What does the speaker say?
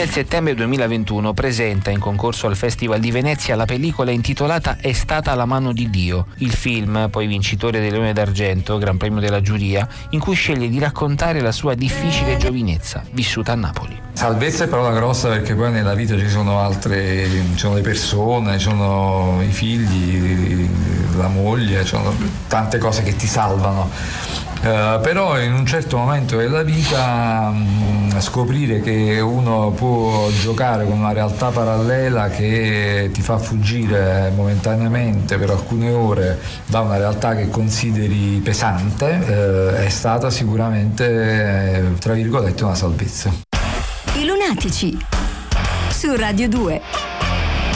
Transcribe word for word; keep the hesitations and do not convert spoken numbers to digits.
Nel settembre duemilaventuno presenta in concorso al Festival di Venezia la pellicola intitolata È stata la mano di Dio, il film, poi vincitore del Leone d'Argento, Gran Premio della giuria, in cui sceglie di raccontare la sua difficile giovinezza vissuta a Napoli. Salvezza è parola grossa, perché poi nella vita ci sono altre, ci sono le persone, ci sono i figli, la moglie, ci sono tante cose che ti salvano. Uh, però in un certo momento della vita mh, scoprire che uno può giocare con una realtà parallela che ti fa fuggire momentaneamente per alcune ore da una realtà che consideri pesante uh, è stata sicuramente, eh, tra virgolette, una salvezza. I Lunatici su Radio due.